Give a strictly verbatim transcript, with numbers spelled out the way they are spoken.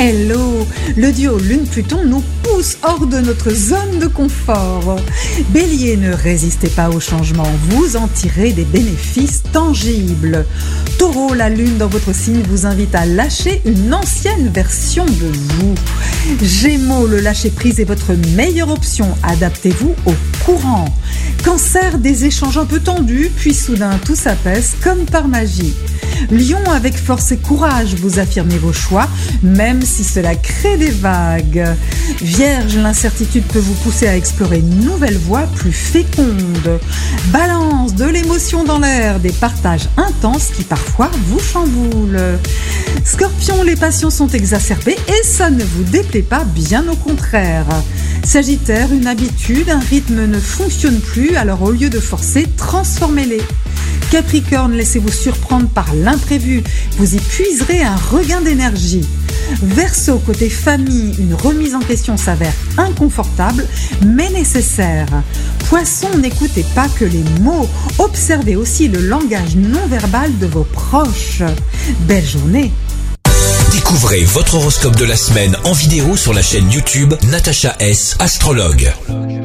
Hello, le duo Lune-Pluton nous pousse hors de notre zone de confort. Bélier, ne résistez pas au changement, vous en tirez des bénéfices tangibles. Taureau, la lune dans votre signe vous invite à lâcher une ancienne version de vous. Gémeaux, le lâcher-prise est votre meilleure option, adaptez-vous au courant. Cancer, des échanges un peu tendus, puis soudain tout s'apaise comme par magie. Lion, avec force et courage, vous affirmez vos choix, même si cela crée des vagues. Vierge, l'incertitude peut vous pousser à explorer une nouvelle voie plus féconde. Balance, de l'émotion dans l'air, des partages intenses qui parfois vous chamboulent. Scorpion, les passions sont exacerbées et ça ne vous déplaît pas, bien au contraire. Sagittaire, une habitude, un rythme ne fonctionne plus, alors au lieu de forcer, transformez-les. Capricorne, laissez-vous surprendre par l'imprévu, vous y puiserez un regain d'énergie. Verseau, côté famille, une remise en question s'avère inconfortable mais nécessaire. Poisson, n'écoutez pas que les mots, observez aussi le langage non verbal de vos proches. Belle journée. Découvrez votre horoscope de la semaine en vidéo sur la chaîne YouTube Natacha S, astrologue.